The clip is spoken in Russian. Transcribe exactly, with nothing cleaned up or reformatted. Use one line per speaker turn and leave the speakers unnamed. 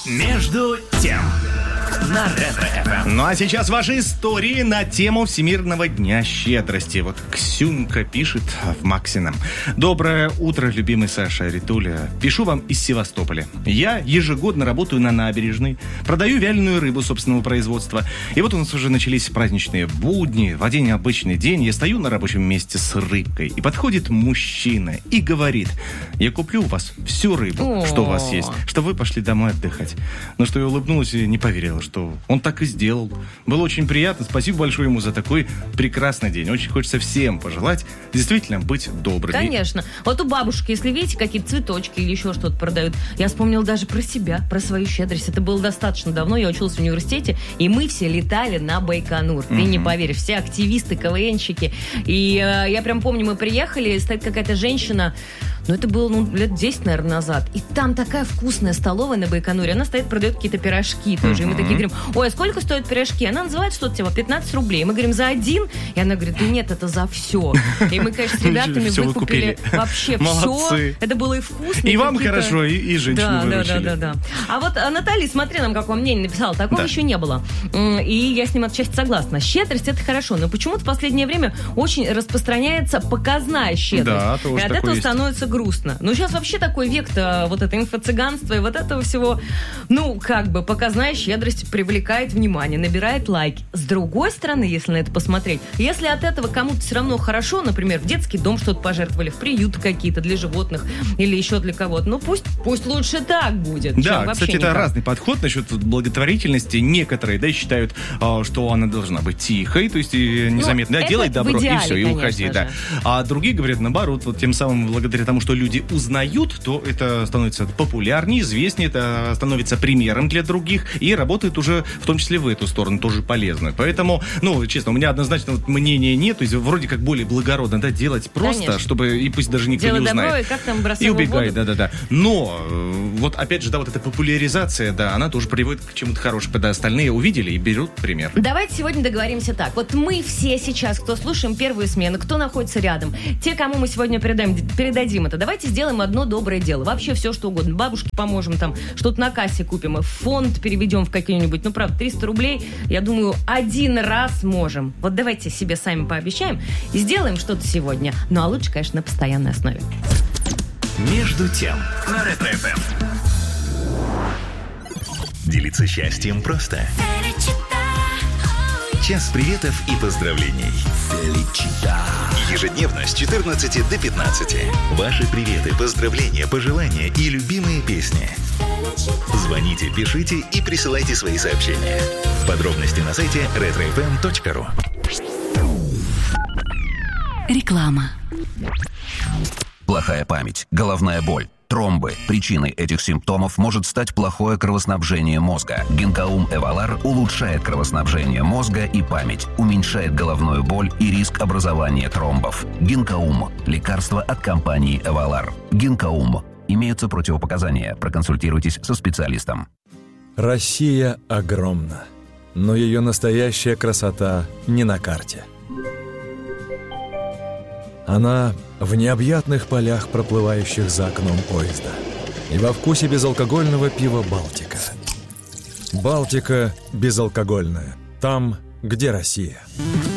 Между тем на Ретро-эф эм. Ну а сейчас ваши истории на тему Всемирного дня щедрости. Вот Ксюнка пишет в Максином. Доброе утро, любимый Саша, Ритуля. Пишу вам из Севастополя. Я ежегодно работаю на набережной, продаю вяленую рыбу собственного производства. И вот у нас уже начались праздничные будни. В один обычный день я стою на рабочем месте с рыбкой. И подходит мужчина и говорит: я куплю у вас всю рыбу, О-о-о. что у вас есть, чтобы вы пошли домой отдыхать. На что я улыбнулась и не поверила, что он так и сделал. Было очень приятно. Спасибо большое ему за такой прекрасный день. Очень хочется всем пожелать действительно быть добрыми.
Конечно. Вот у бабушки, если видите, какие-то цветочки или еще что-то продают, я вспомнила даже про себя, про свою щедрость. Это было достаточно давно. Я училась в университете, и мы все летали на Байконур. Ты mm-hmm. не поверишь. Все активисты, КВНщики. И э, я прям помню, мы приехали, стоит какая-то женщина. Ну, это было, ну, лет десять, наверное, назад. И там такая вкусная столовая на Байконуре. Она стоит, продает какие-то пирожки тоже. Mm-hmm. И мы такие говорим: ой, а сколько стоят пирожки? Она называет что-то типа пятнадцать рублей. Мы говорим: за один? И она говорит: да нет, это за все. И мы, конечно, с ребятами выкупили вообще все. Это было и вкусно.
И вам хорошо, и женщину выручили.
Да, да, да. А вот Наталья, смотри, нам какое мнение написала. Такого еще не было. И я с ним отчасти согласна. Щедрость — это хорошо. Но почему-то в последнее время очень распространяется показная щедрость. И от этого становится грустно. грустно. Ну, сейчас вообще такой век-то, вот это инфо-цыганство и вот этого всего, ну, как бы, показная щедрость привлекает внимание, набирает лайки. С другой стороны, если на это посмотреть, если от этого кому-то все равно хорошо, например, в детский дом что-то пожертвовали, в приюты какие-то для животных или еще для кого-то, ну, пусть, пусть лучше так будет.
Да, кстати, это никак. Разный подход насчет благотворительности. Некоторые, да, считают, что она должна быть тихой, то есть незаметно, ну, да, делай добро, идеале, и все, и уходи, же. Да. А другие говорят, наоборот, вот тем самым, благодаря тому, что люди узнают, то это становится популярнее, известнее, это становится примером для других и работает уже в том числе в эту сторону, тоже полезно. Поэтому, ну, честно, у меня однозначно вот мнения нет, то есть вроде как более благородно, да, делать просто, Конечно. Чтобы, и пусть даже никто Делай не узнает.
Добро, и как там бросай
и убегает, да-да-да. Но, вот опять же, да, вот эта популяризация, да, она тоже приводит к чему-то хорошему, когда остальные увидели и берут пример.
Давайте сегодня договоримся так. Вот мы все сейчас, кто слушаем первую смену, кто находится рядом, те, кому мы сегодня передаем, передадим это, давайте сделаем одно доброе дело. Вообще все, что угодно. Бабушке поможем, там, что-то на кассе купим, в фонд переведем в какой-нибудь, ну, правда, триста рублей, я думаю, один раз можем. Вот давайте себе сами пообещаем и сделаем что-то сегодня. Ну, а лучше, конечно, на постоянной основе.
Между тем на Ретро-эф эм. Делиться счастьем просто. Час приветов и поздравлений. Ежедневно с четырнадцати до пятнадцати. Ваши приветы, поздравления, пожелания и любимые песни. Звоните, пишите и присылайте свои сообщения. Подробности на сайте ретро эф эм точка ру.
Реклама.
Плохая память, головная боль, тромбы. Причиной этих симптомов может стать плохое кровоснабжение мозга. Гинкаум Эвалар улучшает кровоснабжение мозга и память, уменьшает головную боль и риск образования тромбов. Гинкаум – лекарство от компании Эвалар. Гинкаум. Имеются противопоказания. Проконсультируйтесь со специалистом.
Россия огромна, но ее настоящая красота не на карте. Она в необъятных полях, проплывающих за окном поезда, и во вкусе безалкогольного пива «Балтика». «Балтика» безалкогольная. Там, где Россия.